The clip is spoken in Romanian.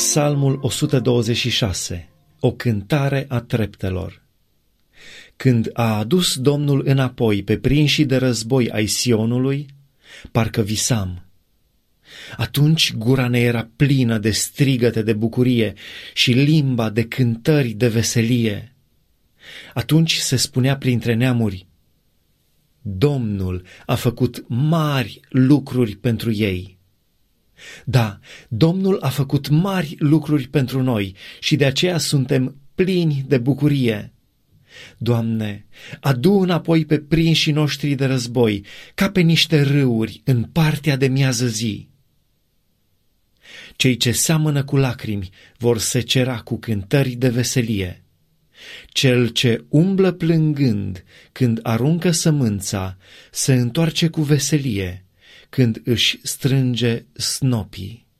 Psalmul 126. O cântare a treptelor. Când a adus Domnul înapoi pe prinșii de război ai Sionului, parcă visam. Atunci gura ne era plină de strigăte de bucurie și limba de cântări de veselie. Atunci se spunea printre neamuri: Domnul a făcut mari lucruri pentru ei. Da, Domnul a făcut mari lucruri pentru noi și de aceea suntem plini de bucurie. Doamne, adu înapoi pe prinșii noștri de război, ca pe niște râuri în partea de miază zi. Cei ce seamănă cu lacrimi vor secera cu cântări de veselie. Cel ce umblă plângând când aruncă sămânța se întoarce cu veselie când își strânge snopii.